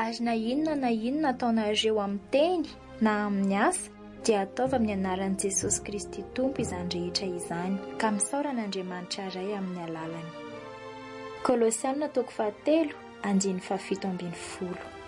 Ary na inona ataonareo amin'ny teny na amin'ny asa dia ataova amin'ny anaran'i Jesosy Kristy Tompo izany rehetra izany, ka misaoran'Andriamanitra iray amin'ny alalany. Kolosianina 3:17-20.